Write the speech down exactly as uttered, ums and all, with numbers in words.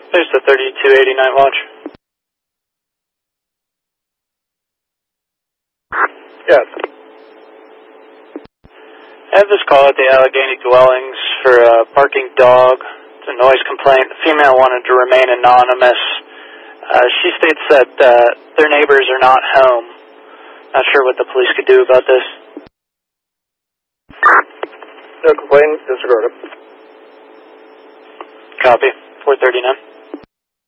There's the thirty-two eighty night watch. Yes. I have this call at the Allegheny Dwellings for a barking dog. It's a noise complaint. The female wanted to remain anonymous. Uh, she states that uh, their neighbors are not home. Not sure what the police could do about this. No complaint, disregarded. Copy. four thirty-nine.